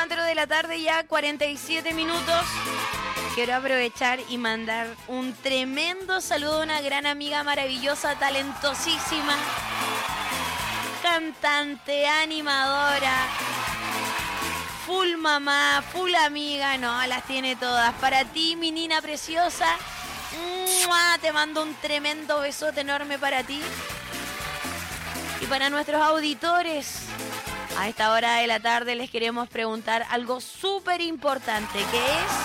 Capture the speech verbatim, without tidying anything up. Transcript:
cuatro de la tarde, ya cuarenta y siete minutos. Quiero aprovechar y mandar un tremendo saludo a una gran amiga maravillosa, talentosísima, cantante, animadora, full mamá, full amiga, no, las tiene todas. Para ti, mi nina preciosa, ¡mua! Te mando un tremendo besote enorme para ti. Y para nuestros auditores, a esta hora de la tarde les queremos preguntar algo súper importante, que es